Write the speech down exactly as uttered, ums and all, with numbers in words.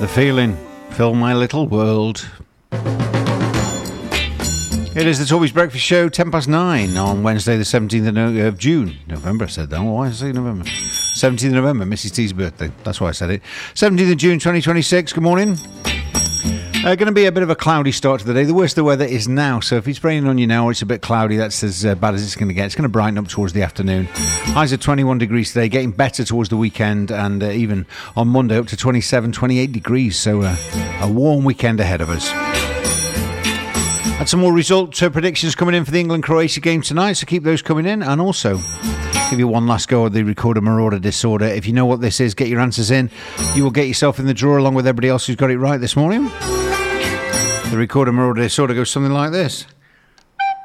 The Feeling, Fill My Little World. It is the Toby's Breakfast Show, ten past nine on Wednesday the seventeenth of June. November, I said that. Why did I say November? seventeenth of November, Missus T's birthday. That's why I said it. seventeenth of June twenty twenty-six. Good morning. Uh, going to be a bit of a cloudy start to the day. The worst of the weather is now, so if it's raining on you now or it's a bit cloudy, that's as uh, bad as it's going to get. It's going to brighten up towards the afternoon. Highs are twenty-one degrees today, getting better towards the weekend, and uh, even on Monday up to twenty-seven, twenty-eight degrees, so uh, a warm weekend ahead of us. Had some more result uh, predictions coming in for the England-Croatia game tonight, so keep those coming in, and also give you one last go at the Recorder Marauder Disorder. If you know what this is, get your answers in. You will get yourself in the draw along with everybody else who's got it right this morning. The Recorder Marauder Disorder goes something like this.